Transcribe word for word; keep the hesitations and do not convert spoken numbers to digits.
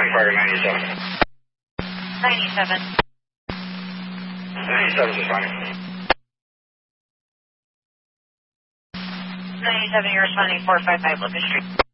responding for ninety-seven. ninety-seven. ninety-seven is responding. ninety-seven, you're responding four five five Lucas Street.